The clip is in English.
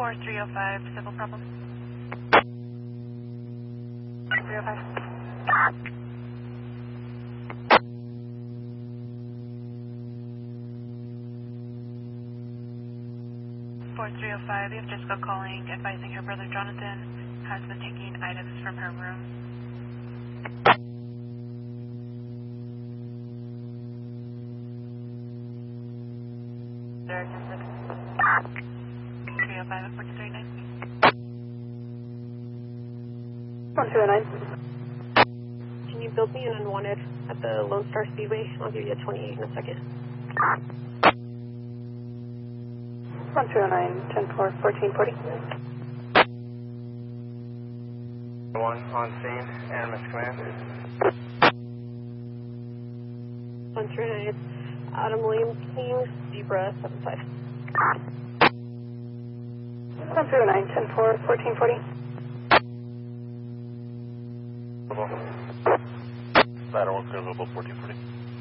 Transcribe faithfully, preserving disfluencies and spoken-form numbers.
four three oh five, civil problem. three oh five. four three oh five, we have Jessica calling, advising her brother Jonathan has been taking items from her room. three oh five at four two three nine. one two oh nine. Can you build me an unwanted at the Lone Star Speedway? I'll give you a twenty-eight in a second. one two oh nine, ten four, fourteen forty. One on scene, Animus Command. one three nine, it's Adam William King, Zebra seven five. one two oh nine, ten four, fourteen forty. Ladder one clear, level fourteen forty.